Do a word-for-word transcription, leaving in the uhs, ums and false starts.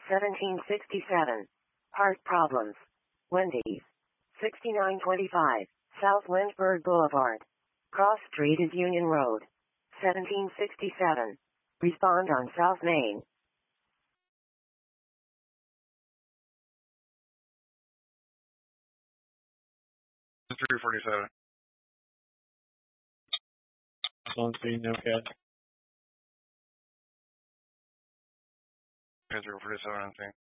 seventeen sixty-seven. Heart problems. Wendy's. sixty-nine twenty-five. South Lindbergh Boulevard. Cross Street is Union Road. seventeen sixty-seven. Respond on South Main. three forty-seven. On scene, no cat. three forty-seven on scene.